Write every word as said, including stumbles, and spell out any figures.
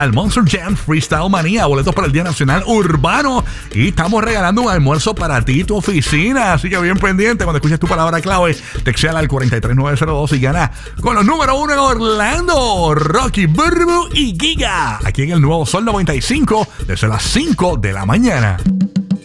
al Monster Jam Freestyle Manía, boletos para el Día Nacional Urbano, y estamos regalando un almuerzo para ti y tu oficina, así que bien pendiente cuando escuches tu palabra clave, textéala al cuatro tres nueve cero dos y gana con los número uno en Orlando, Rocky, Burbu y Giga, aquí en el nuevo Sol noventa y cinco desde las cinco de la mañana.